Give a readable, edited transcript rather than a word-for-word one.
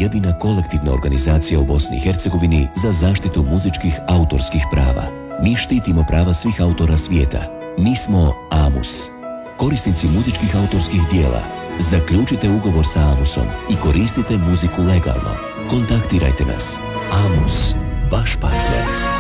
jedina kolektivna organizacija u Bosni i Hercegovini za zaštitu muzičkih autorskih prava. Mi štitimo prava svih autora svijeta. Mi smo AMUS. Korisnici muzičkih autorskih dijela, zaključite ugovor sa AMUS-om i koristite muziku legalno. Kontaktirajte nas. AMUS, vaš partner.